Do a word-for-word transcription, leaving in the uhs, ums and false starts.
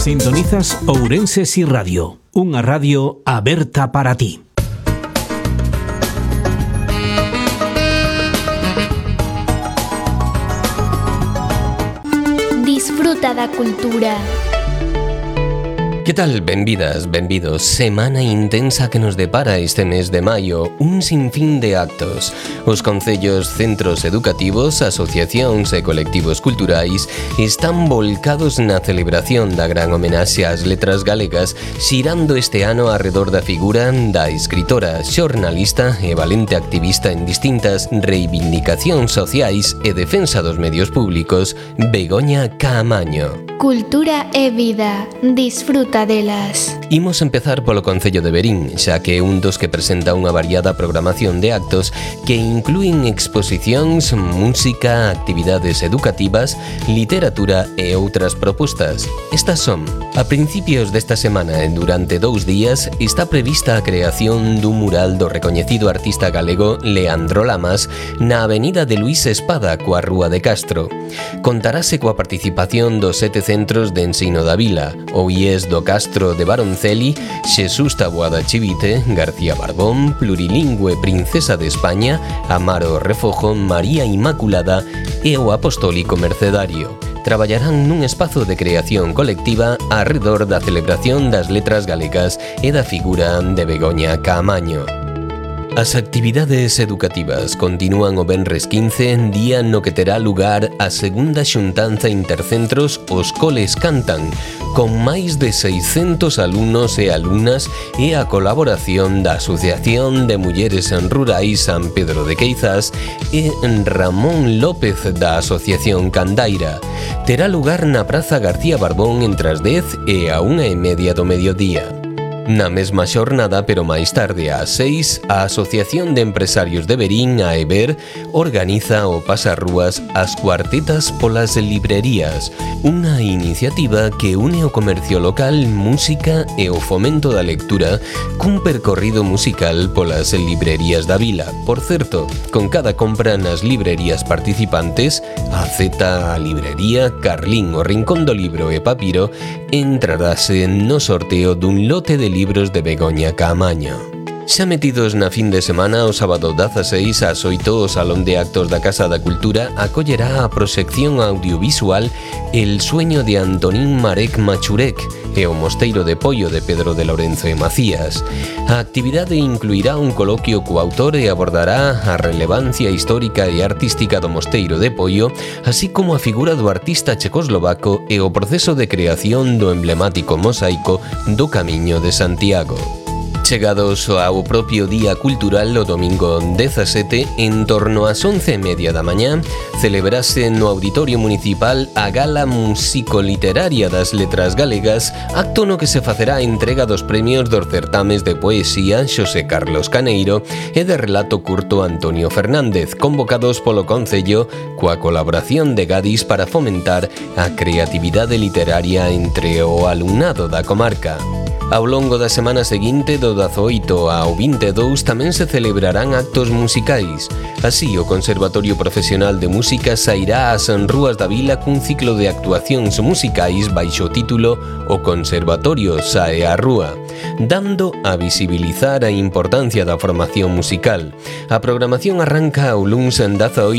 Sintonizas Ourense Si Radio, unha radio aberta para ti. Disfruta da cultura. Que tal? Benvidas, benvidos. Semana intensa que nos depara este mes de maio, un sinfín de actos. Os concellos, centros educativos, asociacións e colectivos culturais están volcados na celebración da gran homenaxe ás letras galegas, xirando este ano arredor da figura da escritora, xornalista e valente activista en distintas reivindicacións sociais e defensa dos medios públicos, Begoña Caamaño. Cultura e vida. Disfruta delas. Imos empezar polo Concello de Verín, xa que é un dos que presenta unha variada programación de actos que inclúen exposicións, música, actividades educativas, literatura e outras propostas. Estas son: a principios desta semana e durante dous días está prevista a creación dun mural do recoñecido artista galego Leandro Lamas na avenida de Luís Espada coa Rúa de Castro. Contarase coa participación dos sete centros de ensino da vila, o I E S do Castro de Baronceli, Xesús Taboada Chivite, García Barbón, Plurilingüe Princesa de España, Amaro Refojo, María Inmaculada e o Apostólico Mercedario. Traballarán nun espazo de creación colectiva arredor da celebración das letras galegas e da figura de Begoña Caamaño. As actividades educativas continúan o venres quince, día no que terá lugar a segunda xuntanza intercentros Os Coles Cantan, con máis de seiscentos alumnos e alumnas e a colaboración da Asociación de Mulleres en Rurais San Pedro de Queizás e Ramón López da Asociación Candaira. Terá lugar na Praza García Barbón entre as dez e a unha e media do mediodía. Na mesma xornada, pero máis tarde, ás seis, a Asociación de Empresarios de Verín, a EBER, organiza o Pasarrúas As Cuartetas polas Librerías, unha iniciativa que une o comercio local, música e o fomento da lectura cun percorrido musical polas librerías da vila. Por certo, con cada compra nas librerías participantes, a Zeta, a Librería, Carlín, o Rincón do Libro e Papiro, entrarase no sorteo dun lote de libros de Begoña Caamaño. Xa metidos na fin de semana, o sábado dezaseis ás oito, o Salón de Actos da Casa da Cultura acollerá a proxección audiovisual El sueño de Antonín Marek Machurek e o Mosteiro de Poio de Pedro de Lorenzo e Macías. A actividade incluirá un coloquio co autor e abordará a relevancia histórica e artística do Mosteiro de Poio, así como a figura do artista checoslovaco e o proceso de creación do emblemático mosaico do Camiño de Santiago. Chegados ao propio Día Cultural, o domingo dezasete, en torno ás once e media da mañá, celebrase no Auditorio Municipal a Gala Músico-Literaria das Letras Galegas, acto no que se facerá a entrega dos premios dos certames de poesía Xosé Carlos Caneiro e de relato curto Antonio Fernández, convocados polo Concello coa colaboración de Gadis para fomentar a creatividade literaria entre o alumnado da comarca. Ao longo da semana seguinte, do dezaoito ao vinte e dous, tamén se celebrarán actos musicais. Así, o Conservatorio Profesional de Música sairá ás rúas da vila cun ciclo de actuacións musicais baixo o título O Conservatorio sae á rúa, dando a visibilizar a importancia da formación musical. A programación arranca o luns en dezaoito